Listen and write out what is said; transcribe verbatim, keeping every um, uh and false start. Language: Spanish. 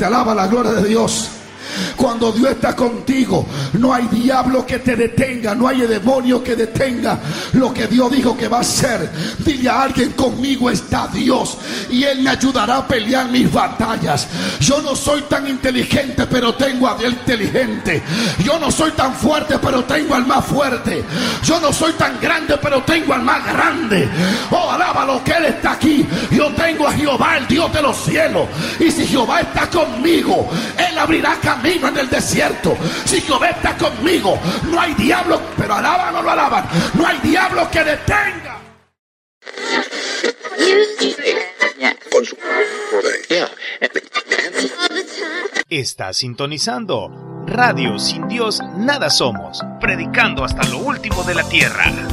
Te alaba la gloria de Dios. Cuando Dios está contigo, no hay diablo que te detenga, no hay demonio que detenga lo que Dios dijo que va a hacer. Dile a alguien: conmigo está Dios y Él me ayudará a pelear mis batallas. Yo no soy tan inteligente, pero tengo a Dios inteligente. Yo no soy tan fuerte, pero tengo al más fuerte. Yo no soy tan grande, pero tengo al más grande. Oh, alábalo que Él está aquí. Yo tengo a Jehová, el Dios de los cielos. Y si Jehová está conmigo, Él abrirá camino en el desierto. Si Jehová está conmigo, no hay diablo, pero alaban o no lo alaban, no hay diablo que detenga. Está sintonizando Radio Sin Dios Nada Somos, predicando hasta lo último de la tierra.